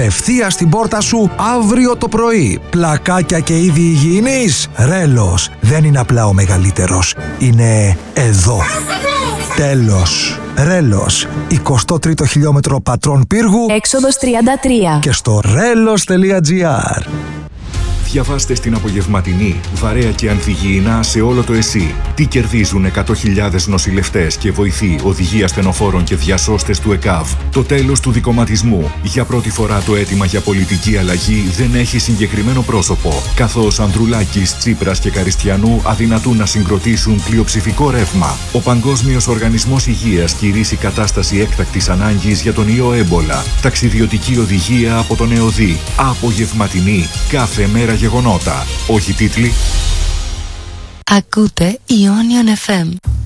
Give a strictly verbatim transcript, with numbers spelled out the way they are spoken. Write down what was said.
απευθείας στην πόρτα σου αύριο το πρωί. Πλακάκια και είδη υγιεινής. Ρέλος δεν είναι απλά ο μεγαλύτερος. Είναι εδώ. Τέλος. Ρέλος. εικοστό τρίτο χιλιόμετρο Πατρών Πύργου. Έξοδος τριάντα τρία. Και στο ρέλος τελεία τζι άρ. Διαβάστε στην απογευματινή, βαρέα και ανθυγιεινά σε όλο το ΕΣΥ. Τι κερδίζουν εκατό χιλιάδες νοσηλευτές και βοηθοί, οδηγοί ασθενοφόρων και διασώστες του ΕΚΑΒ. Το τέλος του δικομματισμού. Για πρώτη φορά το αίτημα για πολιτική αλλαγή δεν έχει συγκεκριμένο πρόσωπο. Καθώς Ανδρουλάκης, Τσίπρας και Καριστιανού αδυνατούν να συγκροτήσουν πλειοψηφικό ρεύμα. Ο Παγκόσμιος Οργανισμός Υγείας κηρύσσει κατάσταση έκτακτης ανάγκης για τον ιό έμπολα. Ταξιδιωτική οδηγία από τον ΕΟΔΗ. Απογευματινή. Κάθε μέρα γεγονότα. Όχι τίτλοι. Ακούτε Ionian εφ εμ.